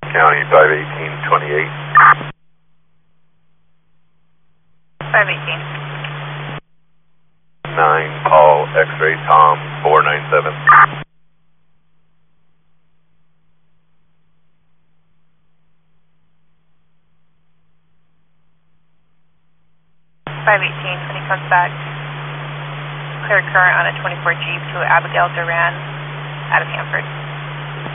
County 51828. 518. 9 Paul X-ray Tom 497. 518, when he comes back, clear current on a 24 Jeep to Abigail Duran out of Hanford.